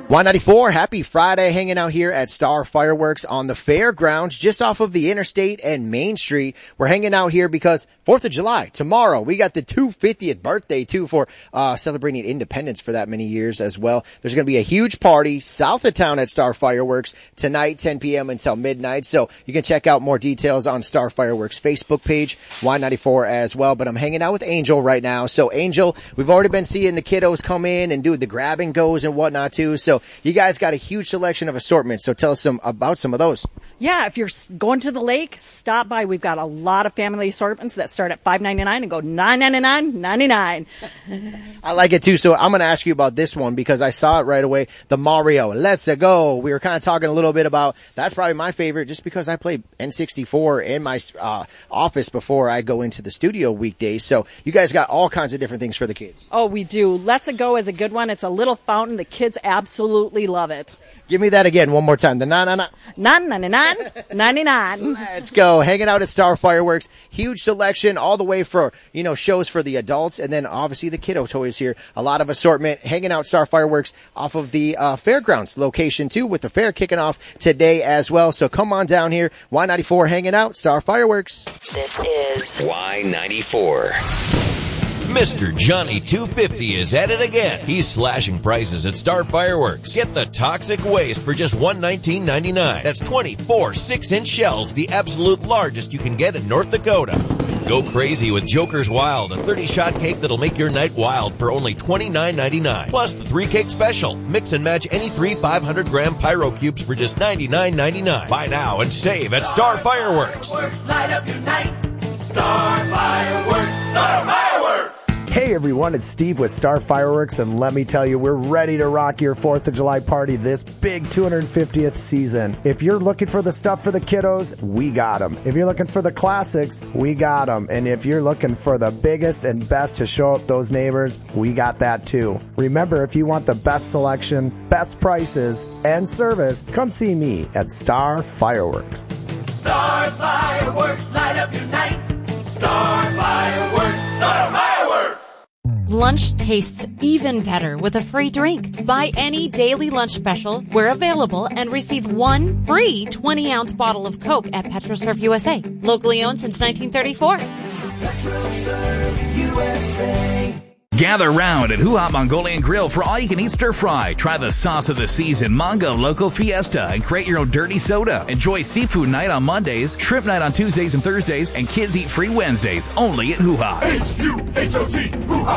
Y94, happy Friday, hanging out here at Star Fireworks on the fairgrounds just off of the Interstate and Main Street. We're hanging out here because 4th of July, tomorrow, we got the 250th birthday too for celebrating independence for that many years as well. There's going to be a huge party south of town at Star Fireworks tonight, 10 p.m. until midnight. So you can check out more details on Star Fireworks Facebook page, Y94 as well. But I'm hanging out with Angel right now. So Angel, we've already been seeing the kiddos come in and do the grab and goes and whatnot too. So you guys got a huge selection of assortments, so tell us about some of those. Yeah, if you're going to the lake, stop by. We've got a lot of family assortments that start at $5.99 and go $9.99. I like it too, so I'm going to ask you about this one because I saw it right away, the Mario Let's Go. We were kind of talking a little bit about, that's probably my favorite just because I play N64 in my office before I go into the studio weekdays. So you guys got all kinds of different things for the kids. Oh, we do. Let's Go is a good one. It's a little fountain. The kids absolutely love it. Give me that again one more time. The $9.99. Let's go. Hanging out at Star Fireworks. Huge selection all the way for, shows for the adults. And then obviously the kiddo toys here. A lot of assortment. Hanging out Star Fireworks off of the fairgrounds location too, with the fair kicking off today as well. So come on down here. Y94 hanging out. Star Fireworks. This is Y94. Mr. Johnny 250 is at it again. He's slashing prices at Star Fireworks. Get the toxic waste for just $119.99. That's 24 6-inch shells, the absolute largest you can get in North Dakota. Go crazy with Joker's Wild, a 30-shot cake that'll make your night wild for only $29.99. Plus the 3-cake special. Mix and match any 3 500-gram Pyro Cubes for just $99.99. Buy now and save at Star Fireworks. Light up your night. Star Fireworks. Star Fireworks. Hey everyone, it's Steve with Star Fireworks, and let me tell you, we're ready to rock your 4th of July party this big 250th season. If you're looking for the stuff for the kiddos, we got them. If you're looking for the classics, we got them. And if you're looking for the biggest and best to show up those neighbors, we got that too. Remember, if you want the best selection, best prices, and service, come see me at Star Fireworks. Star Fireworks, light up your night. Star Fireworks, Star Fireworks. Lunch tastes even better with a free drink. Buy any daily lunch special where available and receive one free 20-ounce bottle of Coke at PetroServe USA. Locally owned since 1934. PetroServe USA. Gather round at Hoo-Ha Mongolian Grill for all-you-can-eat stir-fry. Try the sauce of the season, Mango Loco Fiesta, and create your own dirty soda. Enjoy seafood night on Mondays, shrimp night on Tuesdays and Thursdays, and kids eat free Wednesdays, only at Hoo-Ha. H-U-H-O-T, Hoo-Ha.